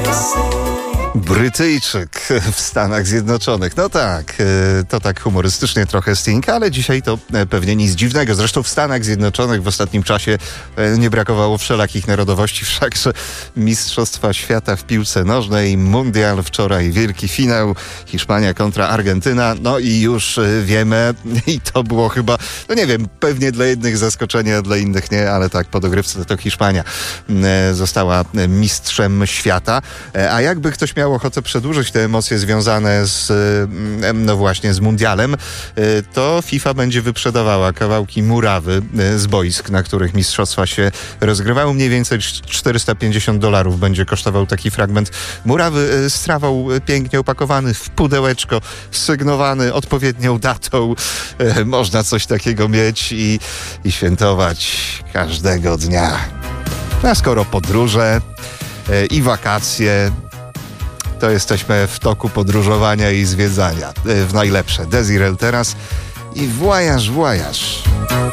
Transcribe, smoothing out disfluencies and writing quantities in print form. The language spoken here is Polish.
Brytyjczyk w Stanach Zjednoczonych. No tak, to tak humorystycznie trochę Sting, ale dzisiaj to pewnie nic dziwnego. Zresztą w Stanach Zjednoczonych w ostatnim czasie nie brakowało wszelakich narodowości, wszakże Mistrzostwa Świata w piłce nożnej, mundial, wczoraj wielki finał, Hiszpania kontra Argentyna, no i już wiemy, i to było chyba, no nie wiem, pewnie dla jednych zaskoczenie, a dla innych nie, ale tak, po dogrywce to Hiszpania została mistrzem świata. A jakby ktoś miał ochotę przedłużyć te emocje związane z, no właśnie, z mundialem, to FIFA będzie wyprzedawała kawałki murawy z boisk, na których mistrzostwa się rozgrywały. Mniej więcej $450 będzie kosztował taki fragment murawy z trawą, pięknie opakowany w pudełeczko, sygnowany odpowiednią datą. Można coś takiego mieć i świętować każdego dnia. A skoro podróże i wakacje, to jesteśmy w toku podróżowania i zwiedzania. W najlepsze. Desirel teraz i voyage.